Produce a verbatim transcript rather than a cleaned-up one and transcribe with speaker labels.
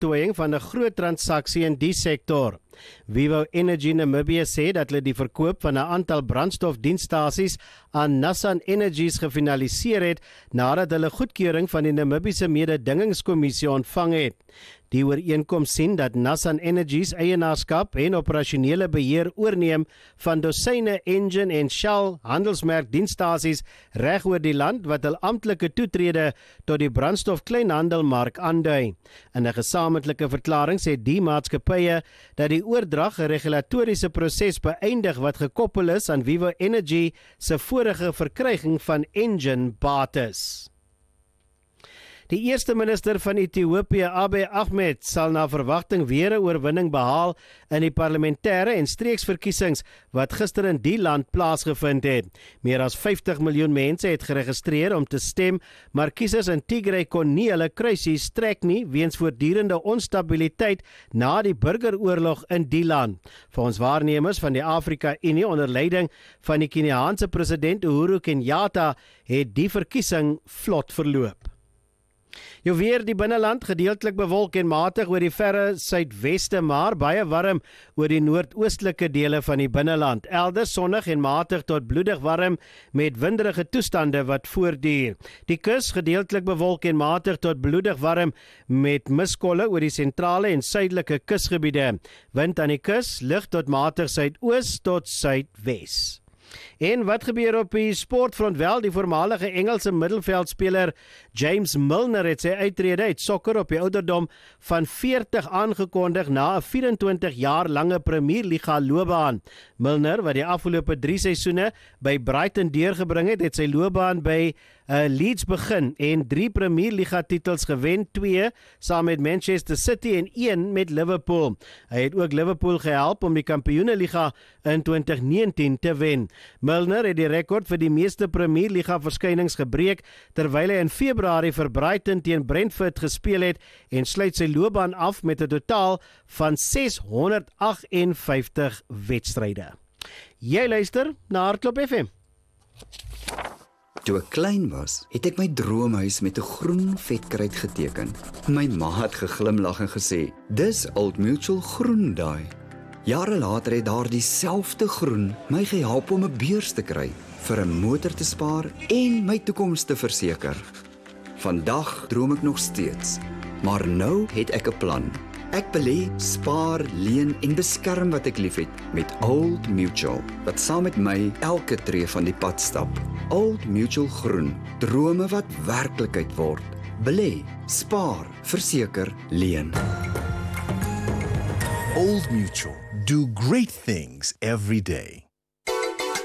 Speaker 1: voltooiing van 'n groot transaksie in die sektor. Vivo Energy Namibia sê dat hulle die verkoop van 'n aantal brandstofdienstasies aan Nassan Energies gefinaliseer het nadat hulle goedkeuring van die Namibiese Mededingingskommissie ontvang het. Die ooreenkoms sien dat Nassan Energies eienaarskap en operasionele beheer oorneem van dosyne Engen en Shell handelsmerkdienstasies reg oor die land wat hul amptelike toetrede tot die brandstof-kleinhandelmark aandui. In 'n gesamentlike verklaring sê die maatskappye dat die oordrag 'n regulatoriese proses beëindig wat gekoppel is aan Vivo Energy se vorige verkryging van Engen bates. Die eerste minister van Ethiopië, Abiy Ahmed, sal na verwagting weer 'n oorwinning behaal in die parlementêre en streeksverkiesings wat gister in die land plaasgevind het. Meer as vyftig miljoen mense het geregistreer om te stem, maar kiesers in Tigray kon nie hulle kruisies trek nie weens voortdurende onstabiliteit na die burgeroorlog in die land. Volgens waarnemers van die Afrika-Unie onder leiding van die Keniaanse president Uhuru Kenyatta het die verkiesing vlot verloop. Jou weer, die binneland gedeeltelik bewolk en matig oor die verre suidweste, maar baie warm oor die noordoostelike dele van die binneland. Elders sonnig en matig tot bloedig warm met winderige toestande wat voortduur. Die kus gedeeltelik bewolk en matig tot bloedig warm met miskolle oor die sentrale en suidelike kusgebiede. Wind aan die kus lig tot matig suidoos tot suidwes. En wat gebeur op die sportfront? Wel, die voormalige Engelse middelveldspeler James Milner het sy uittrede uit sokker op die ouderdom van veertig aangekondig na 'n vyf en twintig jaar lange Premier Liga loopbaan. Milner, wat die afgelope drie seisoene by Brighton deurgebring het, het sy loopbaan by uh, Leeds begin en drie Premier Liga titels gewen, twee saam met Manchester City en een met Liverpool. Hy het ook Liverpool gehelp om die Kampioenenliga in twintig negentien te wen. Milner het die rekord vir die meeste Premier Liga verskynings gebreek terwyl hy in Februarie vir Brighton teen Brentford gespeel het en sluit sy loopbaan af met 'n totaal van seshonderdagtenvyftig wedstryde. Jy luister na Hardloop F M.
Speaker 2: Toe ek klein was, het ek my droomhuis met 'n groen vetkruit geteken. My ma het geglimlag en gesê, "Dis Old Mutual groen daai." Jare later het daar dieselfde groen my gehelp om 'n beurs te kry, vir 'n motor te spaar en my toekoms te verseker. Vandag droom ek nog steeds, maar nou het ek 'n plan. Ek belê, spaar, leen en beskerm wat ek liefhet met Old Mutual, wat saam met my elke tree van die pad stap. Old Mutual groen, drome wat werklikheid word. Belê, spaar, verseker, leen.
Speaker 3: Old Mutual. Do great things every day.